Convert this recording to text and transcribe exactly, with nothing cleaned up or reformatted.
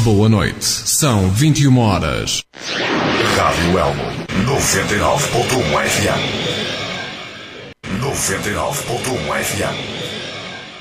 boa noite. São vinte e uma horas. Rádio Elmo, noventa e nove ponto um F M. noventa e nove ponto um F M.